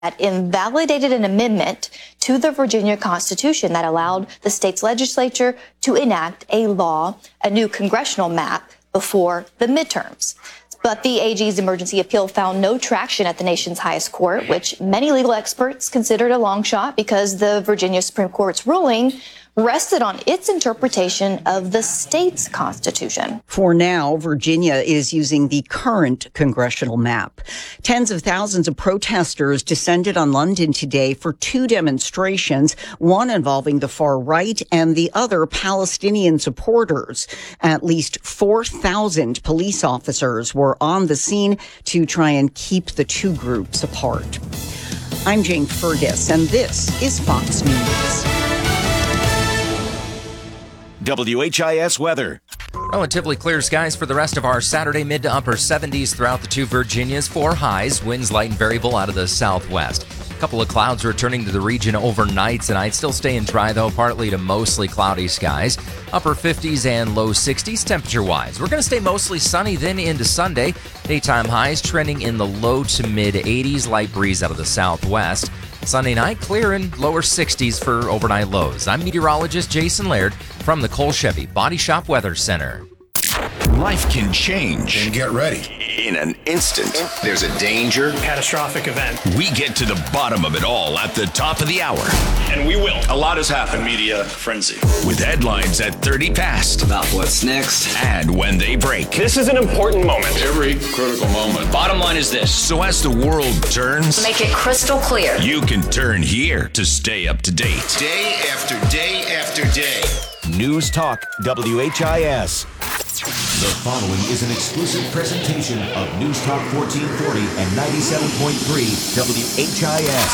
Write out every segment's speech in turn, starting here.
that invalidated an amendment to the Virginia Constitution that allowed the state's legislature to enact a law, a new congressional map, before the midterms. But the AG's emergency appeal found no traction at the nation's highest court, which many legal experts considered a long shot because the Virginia Supreme Court's ruling rested on its interpretation of the state's constitution. For now, Virginia is using the current congressional map. Tens of thousands of protesters descended on London today for two demonstrations, one involving the far right and the other Palestinian supporters. At least 4,000 police officers were on the scene to try and keep the two groups apart. I'm Jane Fergus, and this is Fox News. WHIS weather. Relatively clear skies for the rest of our Saturday, mid to upper 70s throughout the two Virginias. 4 highs, winds light and variable out of the southwest. A couple of clouds returning to the region overnight tonight. Still staying dry, though, partly to mostly cloudy skies. Upper 50s and low 60s temperature-wise. We're going to stay mostly sunny then into Sunday. Daytime highs trending in the low to mid 80s, light breeze out of the southwest. Sunday night, clear and lower 60s for overnight lows. I'm meteorologist Jason Laird from the Cole Chevy Body Shop Weather Center. Life can change. And get ready. In an instant, there's a danger. Catastrophic event. We get to the bottom of it all at the top of the hour. And we will. A lot has happened. Media frenzy. With headlines at 30 past. About what's next. And when they break. This is an important moment. Every critical moment. Bottom line is this. So as the world turns, make it crystal clear. You can turn here to stay up to date. Day after day after day. News Talk WHIS. The following is an exclusive presentation of News Talk 1440 and 97.3 WHIS.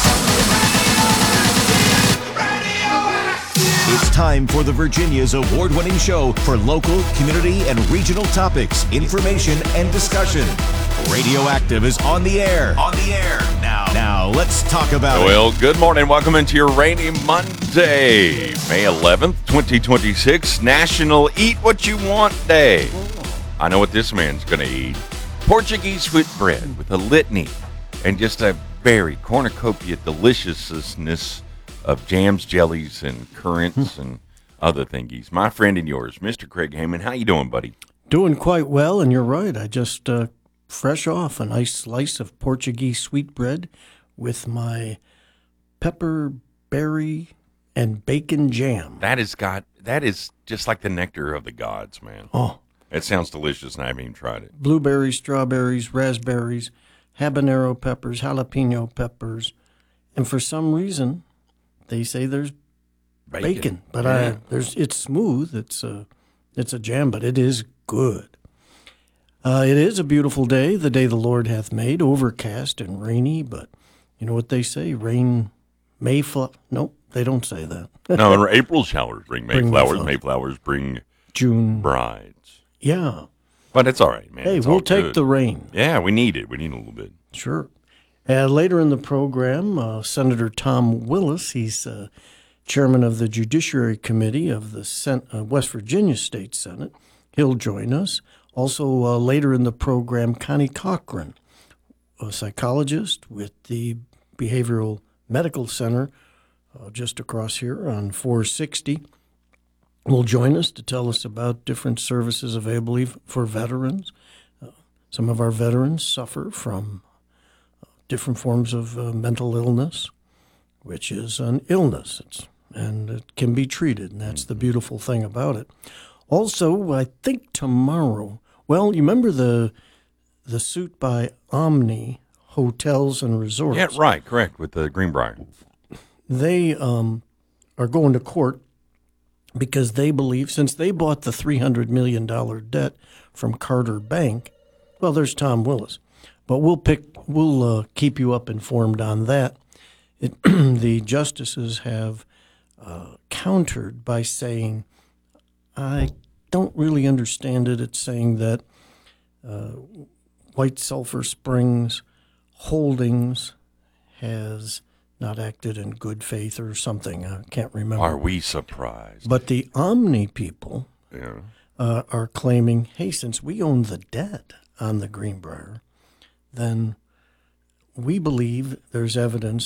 It's time for the Virginia's award-winning show for local, community, and regional topics, information, and discussion. Radioactive is on the air. Now let's talk about it. Well, good morning. Welcome into your rainy Monday, May 11th, 2026, National Eat What You Want Day. I know what this man's going to eat. Portuguese sweet bread with a litany and just a very cornucopia deliciousness of jams, jellies, and currants and other thingies. My friend and yours, Mr. Craig Heyman. How you doing, buddy? Doing quite well, and you're right. I just fresh off a nice slice of Portuguese sweetbread with my pepper, berry, and bacon jam. That is just like the nectar of the gods, man. Oh. It sounds delicious, and I haven't even tried it. Blueberries, strawberries, raspberries, habanero peppers, jalapeno peppers, and for some reason, they say there's bacon. But yeah. It's smooth. It's a jam, but it is good. It is a beautiful day, the day the Lord hath made, overcast and rainy, but you know what they say, rain may flower. Nope, they don't say that. No, April showers bring Mayflowers. Mayflowers bring June brides. Yeah. But it's all right, man. Hey, we'll take the rain. Yeah, we need it. We need a little bit. Sure. Later in the program, Senator Tom Willis, he's chairman of the Judiciary Committee of the West Virginia State Senate. He'll join us. Also, later in the program, Connie Cochran, a psychologist with the Behavioral Medical Center just across here on 460, will join us to tell us about different services available for veterans. Some of our veterans suffer from different forms of mental illness, which is an illness, and it can be treated, and that's the beautiful thing about it. Also, I think tomorrow, well, you remember the suit by Omni Hotels and Resorts? Yeah, right, correct, with the Greenbrier. They are going to court because they believe, since they bought the $300 million debt from Carter Bank, well, there's Tom Willis, but we'll keep you up informed on that. The justices have countered by saying, I don't really understand it. It's saying that White Sulphur Springs Holdings has not acted in good faith or something. I can't remember. Are we surprised? But the Omni people are claiming, hey, since we own the debt on the Greenbrier, then we believe there's evidence